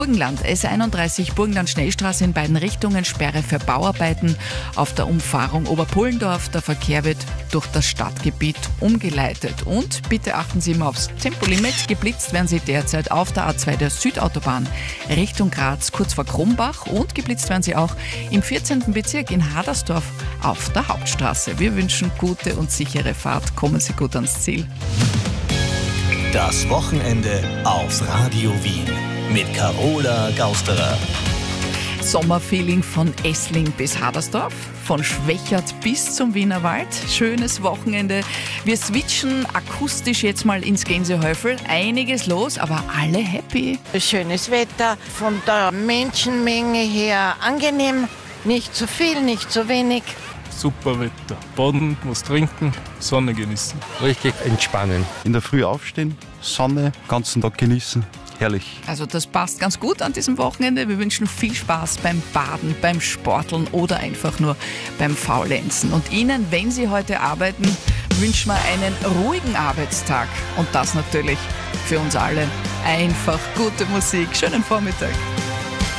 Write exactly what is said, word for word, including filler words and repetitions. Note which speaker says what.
Speaker 1: Burgenland, S einunddreißig Burgenland Schnellstraße in beiden Richtungen, Sperre für Bauarbeiten auf der Umfahrung Oberpullendorf. Der Verkehr wird durch das Stadtgebiet umgeleitet. Und bitte achten Sie immer aufs Tempolimit. Geblitzt werden Sie derzeit auf der A zwei der Südautobahn Richtung Graz, kurz vor Krumbach. Und geblitzt werden Sie auch im vierzehnten Bezirk in Hadersdorf auf der Hauptstraße. Wir wünschen gute und sichere Fahrt. Kommen Sie gut ans Ziel.
Speaker 2: Das Wochenende auf Radio Wien mit Carola Gausterer.
Speaker 1: Sommerfeeling von Essling bis Hadersdorf, von Schwächert bis zum Wienerwald. Schönes Wochenende. Wir switchen akustisch jetzt mal ins Gänsehäufel. Einiges los, aber alle happy.
Speaker 3: Schönes Wetter, von der Menschenmenge her angenehm. Nicht zu viel, nicht zu wenig.
Speaker 4: Super Wetter. Baden, was trinken, Sonne genießen.
Speaker 5: Richtig entspannen.
Speaker 6: In der Früh aufstehen, Sonne, ganzen Tag genießen. Herrlich.
Speaker 1: Also das passt ganz gut an diesem Wochenende. Wir wünschen viel Spaß beim Baden, beim Sporteln oder einfach nur beim Faulenzen. Und Ihnen, wenn Sie heute arbeiten, wünschen wir einen ruhigen Arbeitstag. Und das natürlich für uns alle. Einfach gute Musik. Schönen Vormittag.